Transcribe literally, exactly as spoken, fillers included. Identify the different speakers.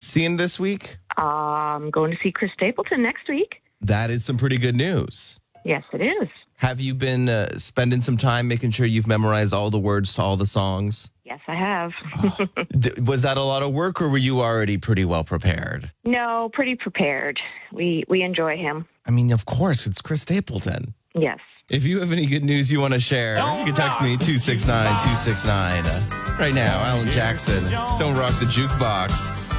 Speaker 1: seeing this week?
Speaker 2: I'm going to see Chris Stapleton next week.
Speaker 1: That is some pretty good news.
Speaker 2: Yes, it is.
Speaker 1: Have you been uh, spending some time making sure you've memorized all the words to all the songs?
Speaker 2: Yes, I have.
Speaker 1: Oh. D- was that a lot of work, or were you already pretty well prepared?
Speaker 2: No, pretty prepared. We we enjoy him.
Speaker 1: I mean, of course, it's Chris Stapleton.
Speaker 2: Yes.
Speaker 1: If you have any good news you want to share, you can text me two six nine two six nine. Uh, right now, Alan Jackson, Don't Rock the Jukebox.